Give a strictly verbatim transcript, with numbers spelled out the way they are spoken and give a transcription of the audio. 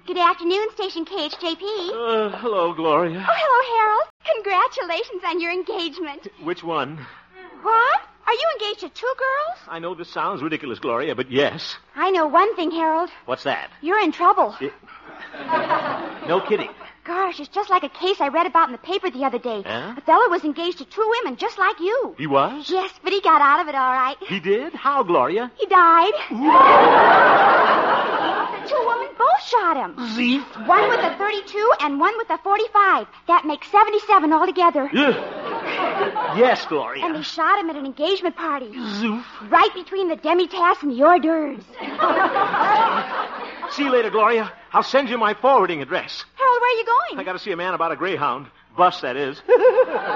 Good afternoon, Station K H J P. Uh, hello, Gloria. Oh, hello, Harold. Congratulations on your engagement. Which one? What? Are you engaged to two girls? I know this sounds ridiculous, Gloria, but yes. I know one thing, Harold. What's that? You're in trouble. It... No kidding. Gosh, it's just like a case I read about in the paper the other day. Yeah? A fellow was engaged to two women just like you. He was? Yes, but he got out of it all right. He did? How, Gloria? He died. The two women both shot him. Zeef. One with a thirty-two and one with a forty-five. That makes seventy-seven altogether. Yes, Gloria. And they shot him at an engagement party. Zoof. Right between the demi-tasse and the hors d'oeuvres. See you later, Gloria. I'll send you my forwarding address. Harold, where are you going? I got to see a man about a Greyhound. Bus, that is.